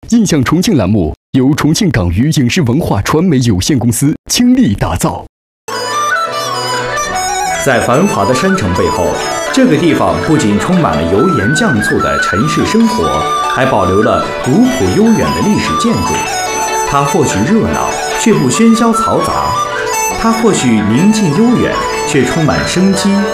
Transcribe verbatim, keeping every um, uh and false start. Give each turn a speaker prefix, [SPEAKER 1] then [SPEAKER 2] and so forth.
[SPEAKER 1] 印象重庆栏目由重庆港娱影视文化传媒有限公司倾力打造。
[SPEAKER 2] 在繁华的山城背后，这个地方不仅充满了油盐酱醋的城市生活，还保留了古朴悠远的历史建筑。它或许热闹，却不喧嚣嘈杂；它或许宁静悠远，却充满生机